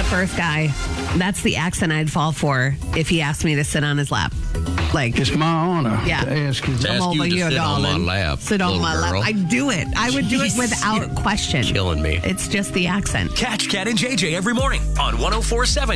that first guy, that's the accent I'd fall for if he asked me to sit on his lap. Like, It's my honor Yeah. to ask you. To ask over you to here, sit on my darling. lap. Sit on little my girl. lap. I'd do it. I would do it without question. Killing me. It's just the accent. Catch Cat and JJ every morning on 104.7